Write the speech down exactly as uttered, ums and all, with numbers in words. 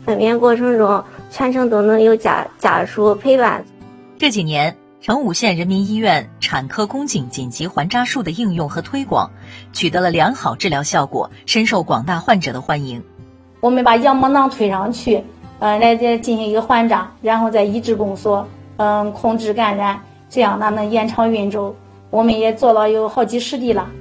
分娩过程中全程都能有家家属陪伴。 这几年，成武县人民医院产科宫颈紧急环扎术的应用和推广，取得了良好治疗效果，深受广大患者的欢迎。 我们把羊膜囊推上去，呃，来这进行一个环扎，然后再抑制宫缩，嗯，控制感染，这样呢能延长孕周。我们也做了有好几十例了。